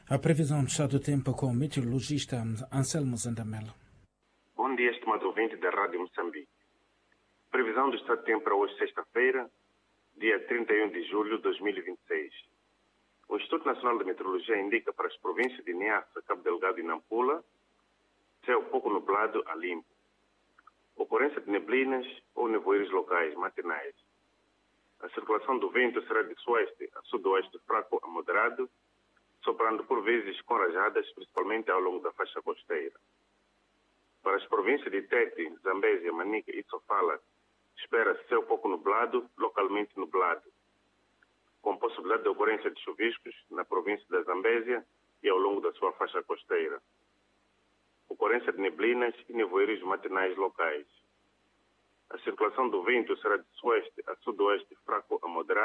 A previsão do estado do tempo com o meteorologista Anselmo Zandamela. Bom dia, estimado ouvinte da Rádio Moçambique. Previsão do estado do tempo para hoje, sexta-feira, dia 31 de julho de 2026. O Instituto Nacional de Meteorologia indica para as províncias de Niassa, Cabo Delgado e Nampula céu pouco nublado a limpo. Ocorrência de neblinas ou nevoeiros locais matinais. A circulação do vento será de sueste a sudoeste fraco a moderado, soprando por vezes com rajadas, principalmente ao longo da faixa costeira. Para as províncias de Tete, Zambésia, Manica e Sofala, espera-se céu pouco nublado, localmente nublado, com possibilidade de ocorrência de chuviscos na província da Zambésia e ao longo da sua faixa costeira. Ocorrência de neblinas e nevoeiros matinais locais. A circulação do vento será de sueste a sudoeste fraco a moderado,